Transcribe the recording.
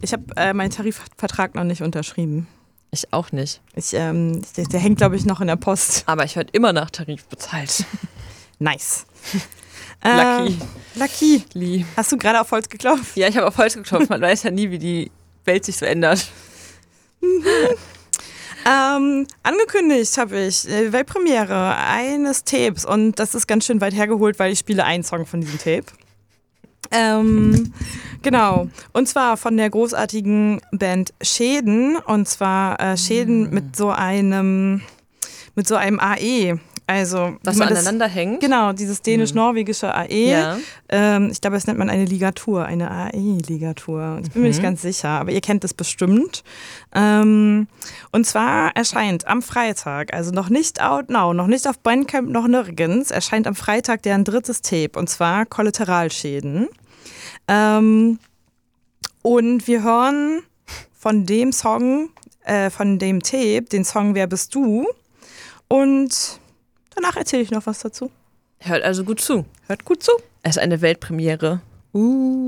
Ich habe meinen Tarifvertrag noch nicht unterschrieben. Ich auch nicht. Der hängt, glaube ich, noch in der Post. Aber ich werde immer nach Tarif bezahlt. Nice. Lucky. Lee. Hast du gerade auf Holz geklopft? Ja, ich habe auf Holz geklopft. Man weiß ja nie, wie die Welt sich so ändert. Angekündigt habe ich Weltpremiere eines Tapes und das ist ganz schön weit hergeholt, weil ich spiele einen Song von diesem Tape. Genau, und zwar von der großartigen Band Schäden und zwar Schäden mit so einem AE. Also, was so aneinander hängt? Genau, dieses dänisch-norwegische AE. Ja. Ich glaube, das nennt man eine Ligatur, eine AE-Ligatur. Ich bin mir nicht ganz sicher, aber ihr kennt das bestimmt. Und zwar erscheint am Freitag, also noch nicht out now, noch nicht auf Bandcamp, noch nirgends, erscheint am Freitag deren drittes Tape, und zwar Kollateralschäden. Und wir hören von dem Song, von dem Tape, den Song Wer bist du? Und danach erzähle ich noch was dazu. Hört also gut zu. Hört gut zu. Es ist eine Weltpremiere.